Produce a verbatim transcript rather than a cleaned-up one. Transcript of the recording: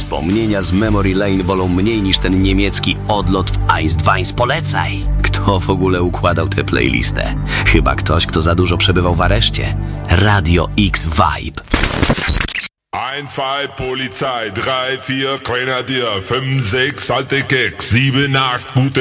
Wspomnienia z Memory Lane bolą mniej niż ten niemiecki odlot w Eisdweins. Polecaj! Kto w ogóle układał tę playlistę? Chyba ktoś, kto za dużo przebywał w areszcie. Radio X Vibe. eins, zwei, Polizei, drei, vier, Grenadier, fünf, sechs, alte Keks, sieben, acht, gute